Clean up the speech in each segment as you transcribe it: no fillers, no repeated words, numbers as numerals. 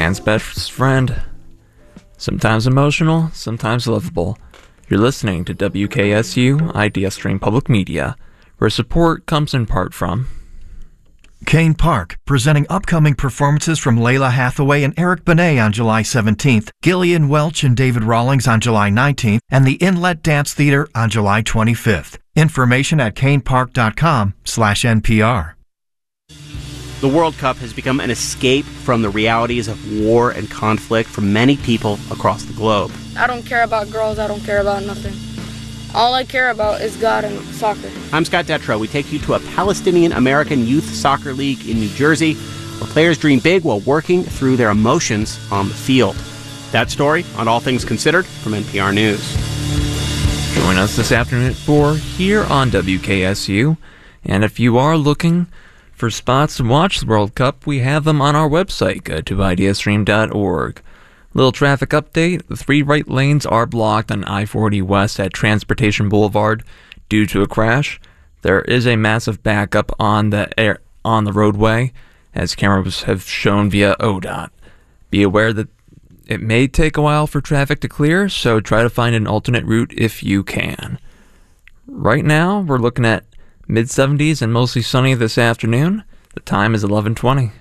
man's best friend. Sometimes emotional, sometimes lovable. You're listening to WKSU Idea Stream Public Media, where support comes in part from Kane Park, presenting upcoming performances from Layla Hathaway and Eric Benet on July 17th, Gillian Welch and David Rawlings on July 19th, and the Inlet Dance Theater on July 25th. Information at kanepark.com/NPR. The World Cup has become an escape from the realities of war and conflict for many people across the globe. I don't care about girls. I don't care about nothing. All I care about is God and soccer. I'm Scott Detrow. We take you to a Palestinian-American youth soccer league in New Jersey, where players dream big while working through their emotions on the field. That story on All Things Considered from NPR News. Join us this afternoon at 4 here on WKSU. And if you are looking for spots to watch the World Cup, we have them on our website. Go to ideastream.org. Little traffic update. The 3 right lanes are blocked on I-40 West at Transportation Boulevard due to a crash. There is a massive backup on the roadway, as cameras have shown via ODOT. Be aware that it may take a while for traffic to clear, so try to find an alternate route if you can. Right now, we're looking at mid-70s and mostly sunny this afternoon. The time is 11:20.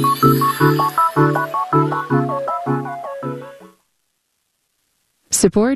Support